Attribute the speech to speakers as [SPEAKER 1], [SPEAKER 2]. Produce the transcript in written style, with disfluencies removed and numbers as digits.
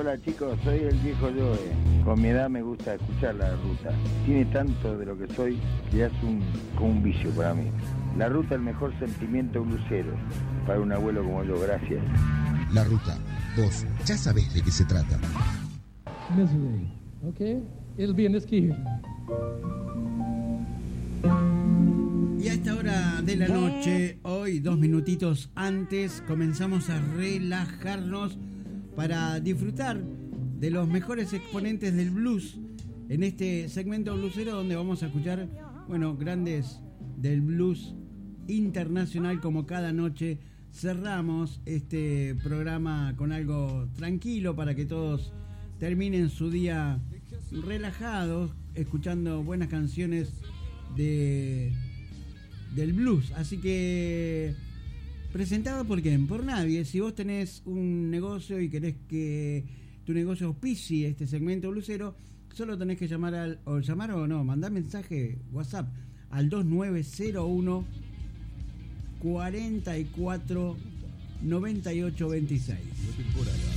[SPEAKER 1] Hola chicos, soy el viejo Joe. Con mi edad me gusta escuchar La Ruta. Tiene tanto de lo que soy que ya es como un vicio para mí. La Ruta, el mejor sentimiento blusero para un abuelo como yo. Gracias.
[SPEAKER 2] La Ruta, vos ya sabés de qué se trata.
[SPEAKER 3] Misery, okay? It'll be in this key.
[SPEAKER 4] Y a esta hora de la noche, hoy 2 minutitos antes, comenzamos a relajarnos para disfrutar de los mejores exponentes del blues en este segmento bluesero donde vamos a escuchar, bueno, grandes del blues internacional. Como cada noche cerramos este programa con algo tranquilo para que todos terminen su día relajados, escuchando buenas canciones del blues. Así que, presentado por quién, por nadie. Si vos tenés un negocio y querés que tu negocio auspicie este segmento bluesero, solo tenés que llamar mandar mensaje WhatsApp al 2901 44 98 26.